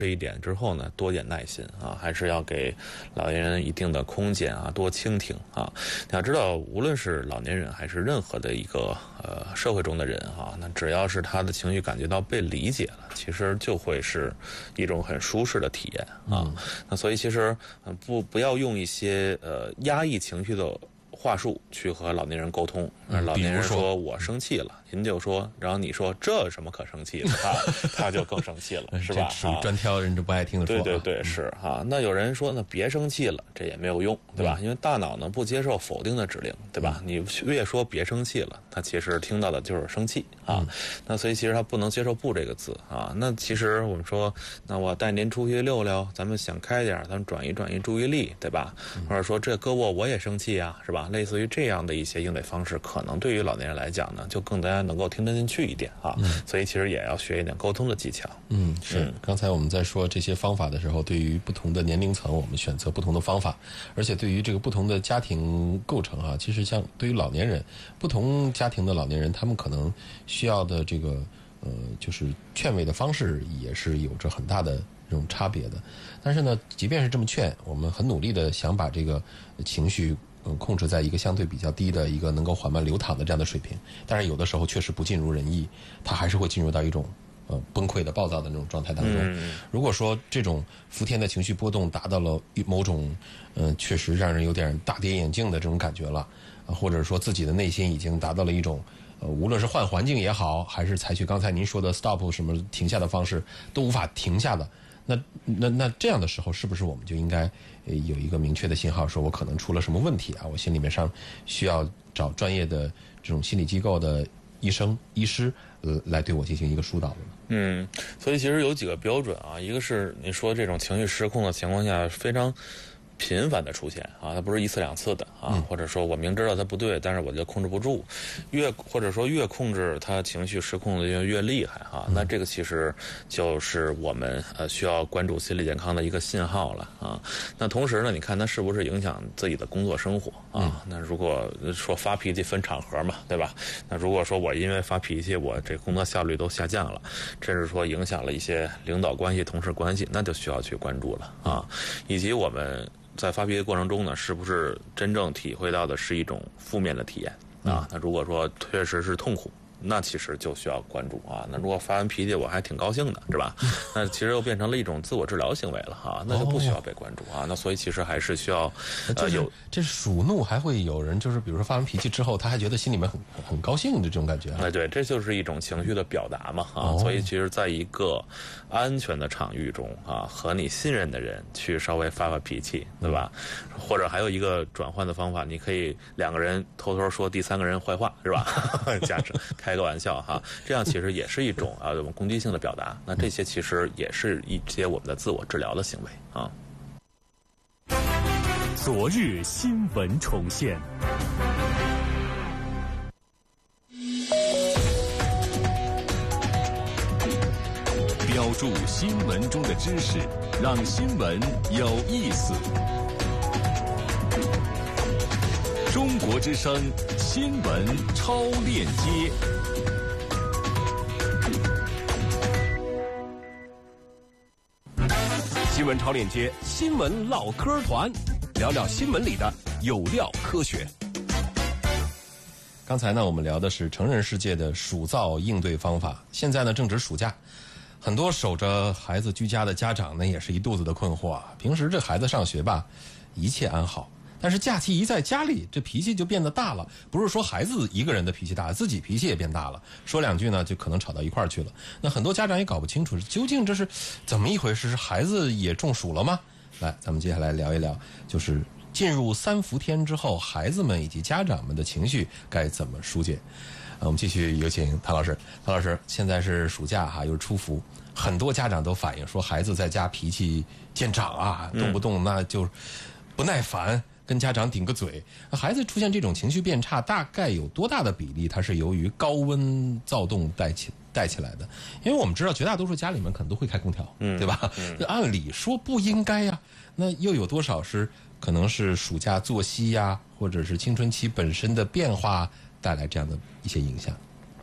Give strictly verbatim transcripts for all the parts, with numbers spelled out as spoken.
这一点之后呢，多点耐心啊，还是要给老年人一定的空间啊，多倾听啊。你要知道，无论是老年人还是任何的一个呃社会中的人啊，那只要是他的情绪感觉到被理解了，其实就会是一种很舒适的体验啊。嗯、那所以其实呃不不要用一些呃压抑情绪的话术去和老年人沟通。嗯、老年人说我生气了，您就说，然后你说这有什么可生气的？他他就更生气了，是吧？ 这属于专挑人就不爱听的说。 对对对，是哈。那有人说呢，别生气了，这也没有用，对吧？因为大脑呢不接受否定的指令，对吧？你越说别生气了，他其实听到的就是生气啊。那所以其实他不能接受不这个字啊。那其实我们说，那我带您出去溜溜，咱们想开点，咱们转移转移注意力，对吧？或者说这搁我我也生气啊，是吧？类似于这样的一些应对方式，可能对于老年人来讲呢，就更加能够听得进去一点啊。嗯、所以其实也要学一点沟通的技巧。 嗯，是。嗯、刚才我们在说这些方法的时候，对于不同的年龄层，我们选择不同的方法，而且对于这个不同的家庭构成啊，其实像对于老年人，不同家庭的老年人，他们可能需要的这个呃，就是劝慰的方式也是有着很大的这种差别的。但是呢，即便是这么劝，我们很努力的想把这个情绪嗯，控制在一个相对比较低的一个能够缓慢流淌的这样的水平，但是有的时候确实不尽如人意，它还是会进入到一种呃崩溃的暴躁的那种状态当中。嗯、如果说这种伏天的情绪波动达到了某种嗯、呃，确实让人有点大跌眼镜的这种感觉了，啊，或者说自己的内心已经达到了一种呃，无论是换环境也好，还是采取刚才您说的 stop 什么停下的方式，都无法停下的。那那那这样的时候，是不是我们就应该呃有一个明确的信号，说我可能出了什么问题啊？我心里面上需要找专业的这种心理机构的医生、医师呃来对我进行一个疏导的呢？ 嗯，所以其实有几个标准啊，一个是你说这种情绪失控的情况下非常频繁的出现啊，它不是一次两次的啊，嗯、或者说我明知道它不对，但是我就控制不住，越或者说越控制它情绪失控的就越厉害啊，嗯、那这个其实就是我们呃需要关注心理健康的一个信号了啊。那同时呢，你看它是不是影响自己的工作生活啊？嗯、那如果说发脾气分场合嘛，对吧？那如果说我因为发脾气，我这工作效率都下降了，甚至说影响了一些领导关系、同事关系，那就需要去关注了啊，以及我们在发脾气过程中呢，是不是真正体会到的是一种负面的体验啊？那如果说确实是痛苦，那其实就需要关注啊。那如果发完脾气我还挺高兴的，是吧？那其实又变成了一种自我治疗行为了哈，那就不需要被关注啊。那所以其实还是需要呃有这属怒，还会有人就是比如说发完脾气之后，他还觉得心里面很很高兴的这种感觉。 哎，对，这就是一种情绪的表达嘛啊。所以其实在一个安全的场域中啊，和你信任的人去稍微发发脾气，对吧？或者还有一个转换的方法，你可以两个人偷偷说第三个人坏话，是吧？假设开个玩笑哈，这样其实也是一种啊攻击性的表达。那这些其实也是一些我们的自我治疗的行为啊。 昨日新闻重现，标注新闻中的知识，让新闻有意思。中国之声新闻超链接。新闻超链接，新闻唠嗑团，聊聊新闻里的有料科学。 刚才呢，我们聊的是成人世界的暑噪应对方法。现在呢，正值暑假，很多守着孩子居家的家长呢，也是一肚子的困惑啊。平时这孩子上学吧，一切安好。但是假期一在家里，这脾气就变得大了。不是说孩子一个人的脾气大，自己脾气也变大了。说两句呢，就可能吵到一块儿去了。那很多家长也搞不清楚，究竟这是怎么一回事？是孩子也中暑了吗？来，咱们接下来聊一聊，就是进入三伏天之后，孩子们以及家长们的情绪该怎么疏解。呃，我们继续有请谭老师。谭老师，现在是暑假哈，又是初伏，很多家长都反映说，孩子在家脾气见长啊，动不动那就不耐烦。跟家长顶个嘴，孩子出现这种情绪变差，大概有多大的比例它是由于高温躁动带起带起来的？因为我们知道绝大多数家里面可能都会开空调，嗯，对吧？嗯，按理说不应该呀，那又有多少是可能是暑假作息呀，或者是青春期本身的变化带来这样的一些影响？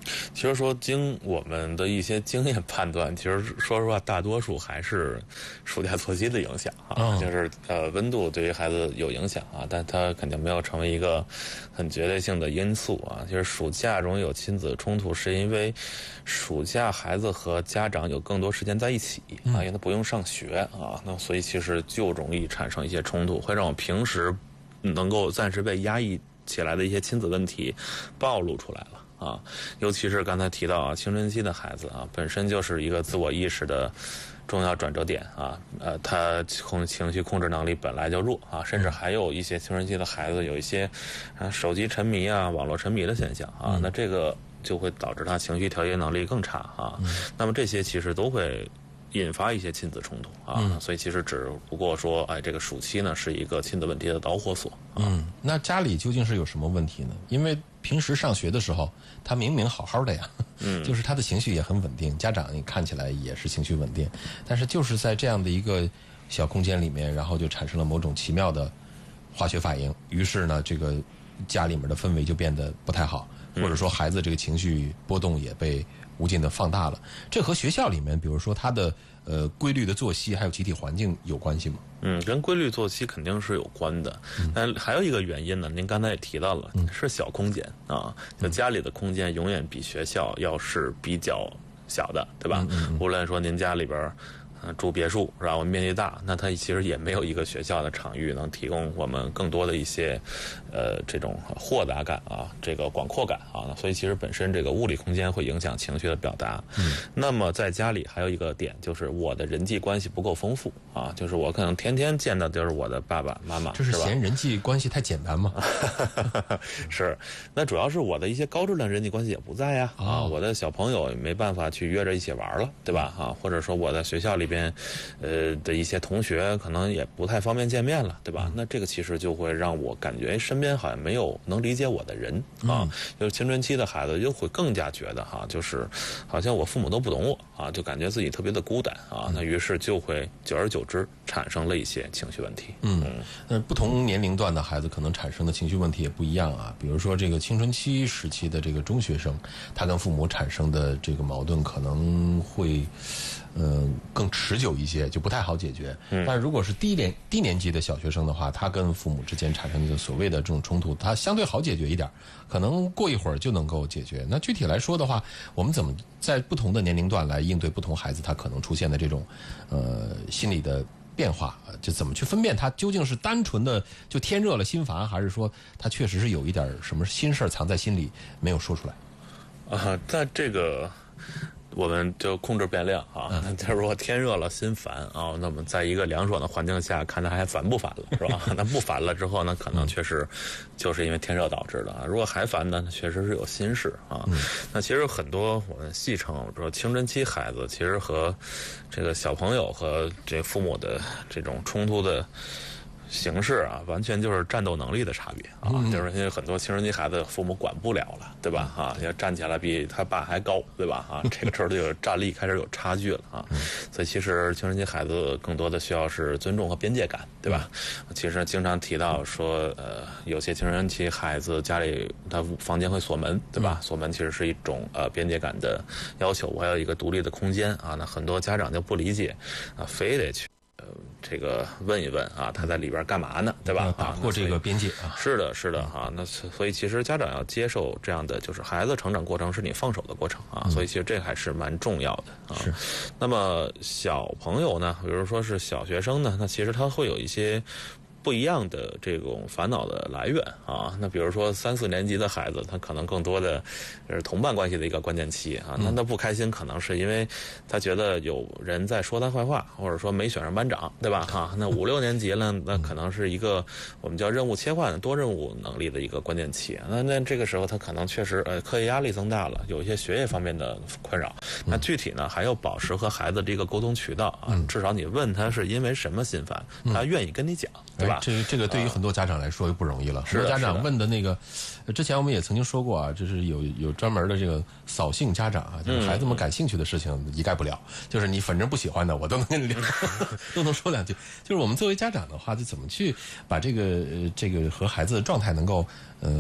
其实说经我们的一些经验判断，其实说实话，大多数还是暑假作息的影响啊， 哦、 就是呃温度对于孩子有影响啊，但它肯定没有成为一个很绝对性的因素啊。就是暑假容易有亲子冲突，是因为暑假孩子和家长有更多时间在一起啊，因为他不用上学啊，那所以其实就容易产生一些冲突，会让我平时能够暂时被压抑起来的一些亲子问题暴露出来了。啊，尤其是刚才提到啊，青春期的孩子啊，本身就是一个自我意识的重要转折点啊，呃，他控情绪控制能力本来就弱啊，甚至还有一些青春期的孩子有一些啊手机沉迷啊、网络沉迷的现象啊，那这个就会导致他情绪调节能力更差啊。那么这些其实都会引发一些亲子冲突啊，嗯、所以其实只不过说，哎，这个暑期呢是一个亲子问题的导火索。啊、 嗯，那家里究竟是有什么问题呢？因为平时上学的时候，他明明好好的呀，嗯，就是他的情绪也很稳定，家长你看起来也是情绪稳定，但是就是在这样的一个小空间里面，然后就产生了某种奇妙的化学反应，于是呢，这个家里面的氛围就变得不太好，或者说孩子这个情绪波动也被无尽的放大了。这和学校里面，比如说他的呃规律的作息还有集体环境有关系吗？ 嗯，跟规律作息肯定是有关的。但、嗯、还有一个原因呢，您刚才也提到了，嗯、是小空间啊，就家里的空间永远比学校要是比较小的，对吧？嗯嗯、无论说您家里边住别墅是吧？我们面积大，那它其实也没有一个学校的场域能提供我们更多的一些，呃，这种豁达感啊，这个广阔感啊。所以其实本身这个物理空间会影响情绪的表达。嗯。那么在家里还有一个点就是我的人际关系不够丰富啊，就是我可能天天见的就是我的爸爸妈妈， 这是嫌人际关系太简单吗？ 是，那主要是我的一些高质量人际关系也不在呀啊，哦、我的小朋友也没办法去约着一起玩了，对吧？啊，或者说我在学校里边。呃的一些同学可能也不太方便见面了，对吧？那这个其实就会让我感觉身边好像没有能理解我的人啊。就是青春期的孩子又会更加觉得哈，就是好像我父母都不懂我啊，就感觉自己特别的孤单啊。那于是就会久而久之产生了一些情绪问题。 嗯，那不同年龄段的孩子可能产生的情绪问题也不一样啊。比如说这个青春期时期的这个中学生，他跟父母产生的这个矛盾可能会。嗯，更持久一些，就不太好解决。嗯，但如果是低年低年级的小学生的话，他跟父母之间产生的所谓的这种冲突，他相对好解决一点，可能过一会儿就能够解决。那具体来说的话，我们怎么在不同的年龄段来应对不同孩子他可能出现的这种呃心理的变化？就怎么去分辨他究竟是单纯的就天热了心烦，还是说他确实是有一点什么心事藏在心里没有说出来？ 啊，在这个。我们就控制变量啊，他如果天热了心烦啊，那么在一个凉爽的环境下，看他还烦不烦了，是吧？那不烦了之后呢，可能确实就是因为天热导致的啊。如果还烦呢，确实是有心事啊。嗯、那其实很多我们戏称，我说青春期孩子其实和这个小朋友和这父母的这种冲突的。形式啊，完全就是战斗能力的差别啊，嗯、就是因为很多青春期孩子父母管不了了，对吧？啊，要站起来比他爸还高，对吧？啊，这个时候就有战力开始有差距了啊。嗯、所以其实青春期孩子更多的需要是尊重和边界感，对吧？嗯、其实经常提到说，呃，有些青春期孩子家里他房间会锁门，对吧？嗯、锁门其实是一种呃边界感的要求，我要有一个独立的空间啊。那很多家长就不理解啊，非得去。呃，这个问一问啊，他在里边干嘛呢？对吧？ 打破这个边界啊， 是的，是的哈、啊。那所以其实家长要接受这样的，就是孩子成长过程是你放手的过程啊。嗯、所以其实这还是蛮重要的啊。 是。 那么小朋友呢，比如说是小学生呢，那其实他会有一些。不一样的这种烦恼的来源啊，那比如说三四年级的孩子，他可能更多的是同伴关系的一个关键期啊，那他不开心可能是因为他觉得有人在说他坏话，或者说没选上班长，对吧？哈、啊，那五六年级了，那可能是一个我们叫任务切换、多任务能力的一个关键期。那那这个时候他可能确实呃课业压力增大了，有一些学业方面的困扰。那具体呢，还要保持和孩子这个沟通渠道啊，至少你问他是因为什么心烦，他愿意跟你讲，对吧？ 这这个对于很多家长来说又不容易了。很多家长问的那个，之前我们也曾经说过啊，就是有有专门的这个扫兴家长啊，就是孩子们感兴趣的事情一概不了，嗯、就是你反正不喜欢的，我都能跟你聊，都能说两句。就是我们作为家长的话，就怎么去把这个呃这个和孩子的状态能够呃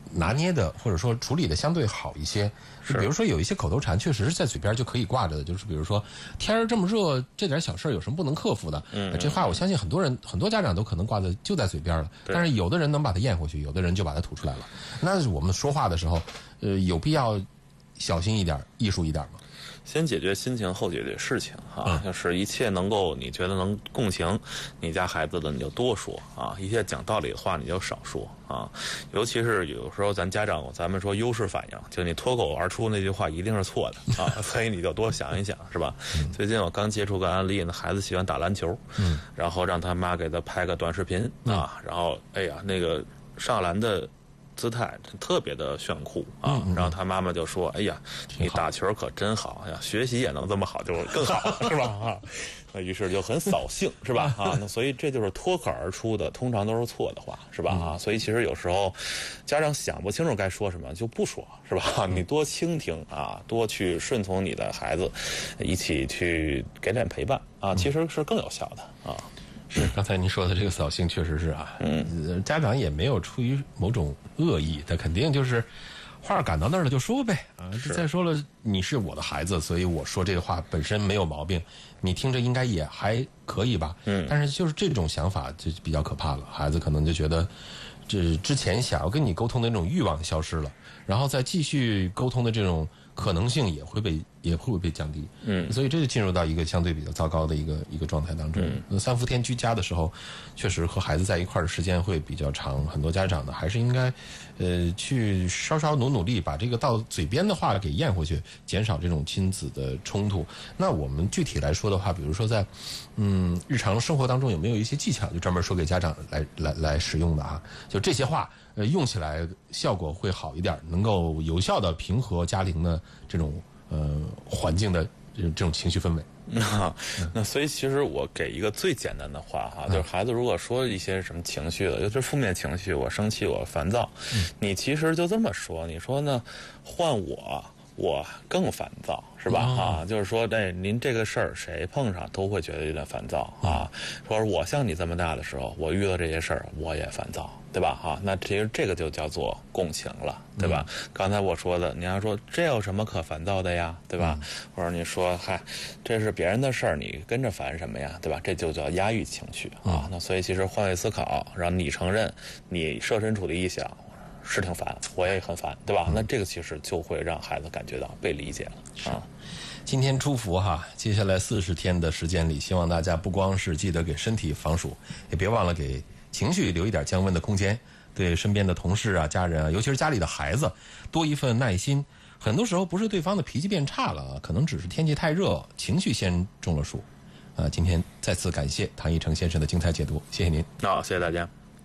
拿捏的或者说处理的相对好一些。就比如说有一些口头禅确实是在嘴边就可以挂着的，就是比如说天儿这么热，这点小事有什么不能克服的？嗯，这话我相信很多人很多家长都可能挂在就在嘴边了，但是有的人能把它咽回去，有的人就把它吐出来了。那我们说话的时候，呃，有必要小心一点、艺术一点吗？ 先解决心情，后解决事情哈、啊。就是一切能够你觉得能共情你家孩子的，你就多说啊；一些讲道理的话，你就少说啊。尤其是有时候咱家长，咱们说优势反应，就你脱口而出那句话一定是错的啊，所以你就多想一想，是吧？嗯、最近我刚接触个案例，那孩子喜欢打篮球，嗯，然后让他妈给他拍个短视频啊，然后哎呀，那个上篮的姿态特别的炫酷啊，然后他妈妈就说：“哎呀，你打球可真好呀，学习也能这么好，就更好了，是吧？”啊，那于是就很扫兴，是吧？啊，那所以这就是脱口而出的，通常都是错的话，是吧？啊，所以其实有时候家长想不清楚该说什么，就不说，是吧？你多倾听啊，多去顺从你的孩子，一起去给点陪伴啊，其实是更有效的啊。 是，刚才您说的这个扫兴确实是啊，嗯，家长也没有出于某种恶意，他肯定就是话赶到那儿了就说呗啊。再说了，你是我的孩子，所以我说这个话本身没有毛病，你听着应该也还可以吧。嗯，但是就是这种想法就比较可怕了，孩子可能就觉得这之前想要跟你沟通的那种欲望消失了，然后再继续沟通的这种可能性也会被也会被降低，嗯，所以这就进入到一个相对比较糟糕的一个一个状态当中。嗯，三伏天居家的时候，确实和孩子在一块儿的时间会比较长，很多家长呢还是应该，呃，去稍稍努努力，把这个到嘴边的话给咽回去，减少这种亲子的冲突。那我们具体来说的话，比如说在，嗯，日常生活当中有没有一些技巧，就专门说给家长来来来使用的啊？就这些话，呃，用起来效果会好一点，能够有效的平和家庭的这种呃环境的这种这种情绪氛围。 那那所以其实我给一个最简单的话哈，就是孩子如果说一些什么情绪的，尤其是负面情绪，我生气，我烦躁，嗯、你其实就这么说，你说呢？换我，我更烦躁。是吧？哦、啊，就是说，哎，您这个事儿谁碰上都会觉得有点烦躁啊。说我像你这么大的时候，我遇到这些事儿我也烦躁，对吧？哈、啊，那其实这个就叫做共情了，对吧？嗯、刚才我说的，你要说这有什么可烦躁的呀，对吧？嗯、或者你说，嗨，这是别人的事儿，你跟着烦什么呀，对吧？这就叫压抑情绪啊。嗯、那所以其实换位思考，让你承认你设身处地一想。是挺烦，我也很烦，对吧？嗯、那这个其实就会让孩子感觉到被理解了啊。 今天初伏哈，接下来四十天的时间里，希望大家不光是记得给身体防暑，也别忘了给情绪留一点降温的空间。对身边的同事啊、家人啊，尤其是家里的孩子，多一份耐心。很多时候不是对方的脾气变差了，可能只是天气太热，情绪先中了暑。啊，今天再次感谢唐一成先生的精彩解读，谢谢您。 好，谢谢大家。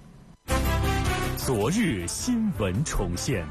昨日新闻重现，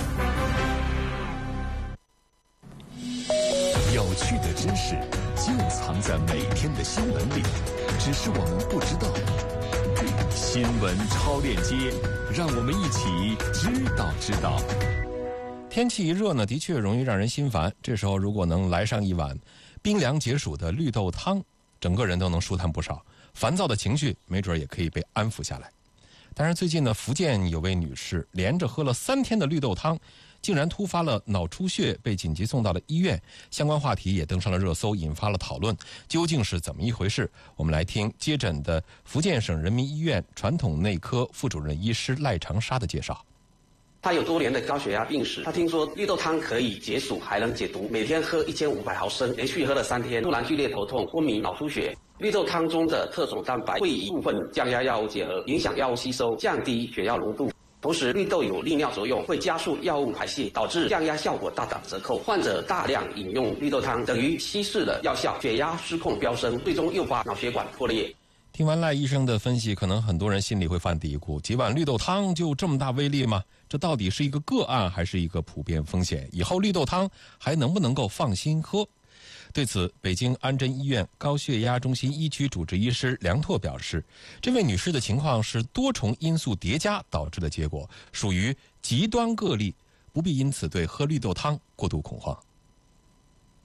有趣的知识就藏在每天的新闻里，只是我们不知道。新闻超链接，让我们一起知道知道。 天气一热呢，的确容易让人心烦，这时候如果能来上一碗冰凉解暑的绿豆汤，整个人都能舒坦不少，烦躁的情绪没准也可以被安抚下来。但是最近呢，福建有位女士连着喝了三天的绿豆汤，竟然突发了脑出血，被紧急送到了医院。相关话题也登上了热搜，引发了讨论。究竟是怎么一回事？我们来听接诊的福建省人民医院传统内科副主任医师赖长沙的介绍。 他有多年的高血压病史，他听说绿豆汤可以解暑还能解毒，每天喝一千五百毫升，连续喝了三天，突然剧烈头痛、昏迷、脑出血。绿豆汤中的特种蛋白会与一部分降压药物结合，影响药物吸收，降低血药浓度。同时，绿豆有利尿作用，会加速药物排泄，导致降压效果大打折扣。患者大量饮用绿豆汤，等于稀释了药效，血压失控飙升，最终诱发脑血管破裂。 听完赖医生的分析，可能很多人心里会犯嘀咕：几碗绿豆汤就这么大威力吗？这到底是一个个案还是一个普遍风险？以后绿豆汤还能不能够放心喝？对此，北京安贞医院高血压中心一区主治医师梁拓表示，这位女士的情况是多重因素叠加导致的结果，属于极端个例，不必因此对喝绿豆汤过度恐慌。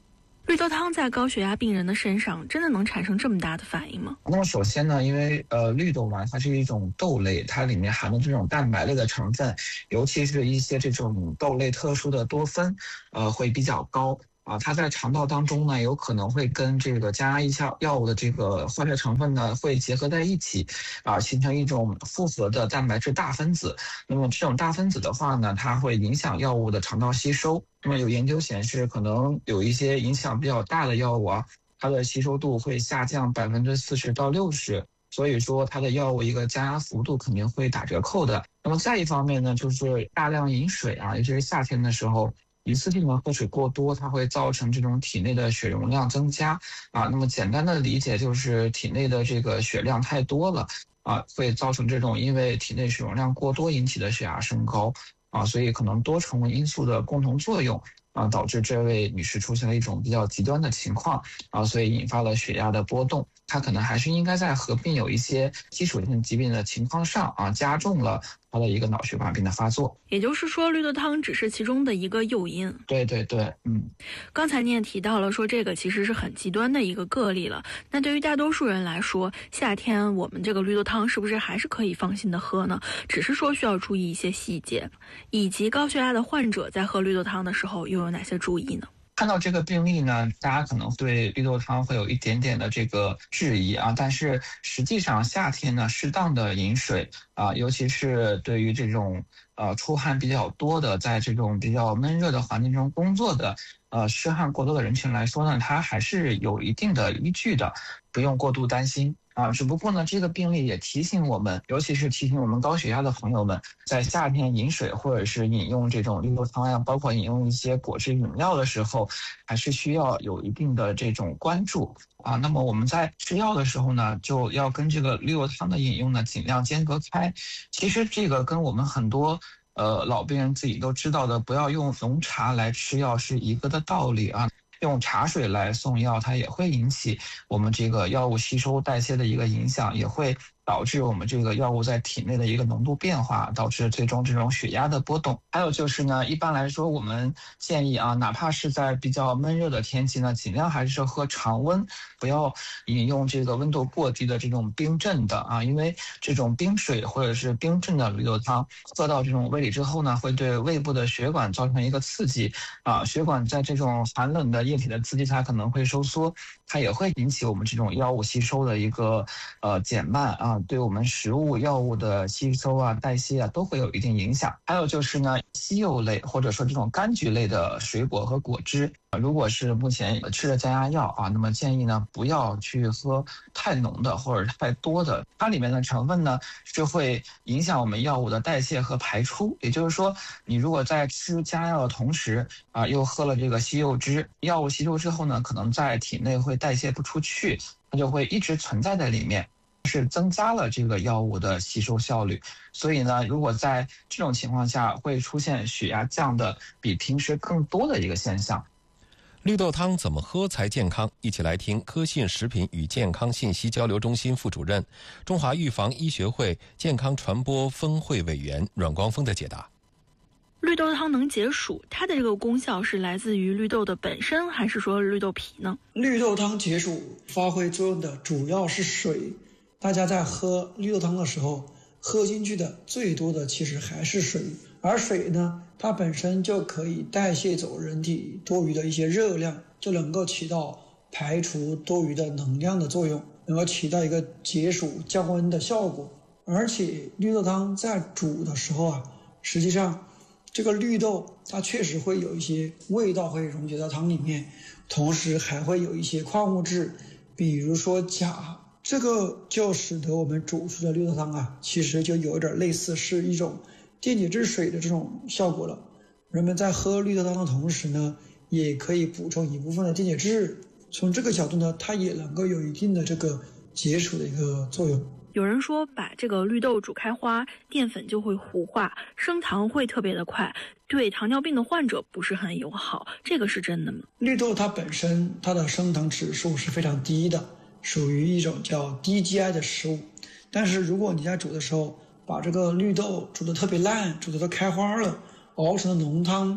绿豆汤在高血压病人的身上真的能产生这么大的反应吗？ 那么首先呢，因为呃绿豆嘛，它是一种豆类，它里面含的这种蛋白类的成分，尤其是一些这种豆类特殊的多酚，呃会比较高。啊，它在肠道当中呢，有可能会跟这个降压抑效药物的这个化学成分呢，会结合在一起，啊，形成一种复合的蛋白质大分子。那么这种大分子的话呢，它会影响药物的肠道吸收。那么有研究显示，可能有一些影响比较大的药物啊，它的吸收度会下降百分之四十到六十。所以说它的药物一个降压幅度肯定会打折扣的。那么再一方面呢，就是大量饮水啊，尤其是夏天的时候。一次性的喝水过多，它会造成这种体内的血容量增加啊。那么简单的理解就是体内的这个血量太多了啊，会造成这种因为体内血容量过多引起的血压升高啊，所以可能多重因素的共同作用啊，导致这位女士出现了一种比较极端的情况啊，所以引发了血压的波动。她可能还是应该在合并有一些基础性疾病的情况上啊，加重了它的一个脑血管病的发作。 也就是说，绿豆汤只是其中的一个诱因。 对对对，嗯。 刚才你也提到了说，这个其实是很极端的一个个例了。那对于大多数人来说，夏天我们这个绿豆汤是不是还是可以放心的喝呢？只是说需要注意一些细节，以及高血压的患者在喝绿豆汤的时候又有哪些注意呢？ 看到这个病例呢，大家可能对绿豆汤会有一点点的这个质疑啊，但是实际上夏天呢，适当的饮水啊，尤其是对于这种呃出汗比较多的，在这种比较闷热的环境中工作的呃湿汗过多的人群来说呢，它还是有一定的依据的，不用过度担心。啊，只不过呢，这个病例也提醒我们，尤其是提醒我们高血压的朋友们，在夏天饮水或者是饮用这种绿豆汤呀，包括饮用一些果汁饮料的时候，还是需要有一定的这种关注啊。那么我们在吃药的时候呢，就要跟这个绿豆汤的饮用呢尽量间隔开。其实这个跟我们很多呃老病人自己都知道的，不要用浓茶来吃药是一个的道理啊。用茶水来送药，它也会引起我们这个药物吸收代谢的一个影响，也会导致我们这个药物在体内的一个浓度变化，导致最终这种血压的波动。还有就是呢，一般来说我们建议啊，哪怕是在比较闷热的天气呢，尽量还是喝常温，不要饮用这个温度过低的这种冰镇的啊，因为这种冰水或者是冰镇的绿豆汤喝到这种胃里之后呢，会对胃部的血管造成一个刺激啊，血管在这种寒冷的液体的刺激下可能会收缩，它也会引起我们这种药物吸收的一个呃减慢啊，对我们食物药物的吸收啊、代谢啊都会有一定影响。还有就是呢，西柚类或者说这种柑橘类的水果和果汁，如果是目前吃了降压药啊，那么建议呢不要去喝太浓的或者太多的，它里面的成分呢是会影响我们药物的代谢和排出。也就是说，你如果在吃降压药的同时啊，又喝了这个西柚汁，药物吸收之后呢，可能在体内会代谢不出去，它就会一直存在在里面，是增加了这个药物的吸收效率。所以呢，如果在这种情况下会出现血压降的比平时更多的一个现象。 绿豆汤怎么喝才健康？一起来听科信食品与健康信息交流中心副主任、中华预防医学会健康传播分会委员阮光峰的解答。 绿豆汤能解暑，它的这个功效是来自于绿豆的本身，还是说绿豆皮呢？ 绿豆汤解暑发挥作用的主要是水，大家在喝绿豆汤的时候，喝进去的最多的其实还是水，而水呢，它本身就可以代谢走人体多余的一些热量，就能够起到排除多余的能量的作用，能够起到一个解暑降温的效果。而且绿豆汤在煮的时候啊，实际上这个绿豆它确实会有一些味道会溶解到汤里面，同时还会有一些矿物质，比如说钾，这个就使得我们煮出的绿豆汤啊，其实就有点类似是一种电解质水的这种效果了。人们在喝绿豆汤的同时呢，也可以补充一部分的电解质，从这个角度呢，它也能够有一定的这个解暑的一个作用。 有人说把这个绿豆煮开花，淀粉就会糊化，升糖会特别的快，对糖尿病的患者不是很友好，这个是真的吗？ 绿豆它本身它的升糖指数是非常低的，属于一种叫低 G I 的食物。但是如果你在煮的时候把这个绿豆煮得特别烂，煮得都开花了，熬成了浓汤，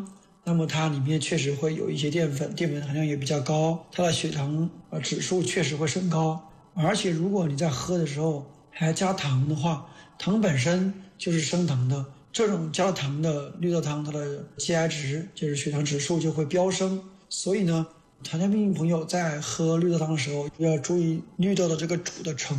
那么它里面确实会有一些淀粉，淀粉含量也比较高，它的血糖呃指数确实会升高。而且如果你在喝的时候还加糖的话，糖本身就是升糖的，这种加了糖的绿豆汤，它的 G I 值就是血糖指数就会飙升。所以呢，糖尿病朋友在喝绿豆汤的时候要注意绿豆的这个煮的程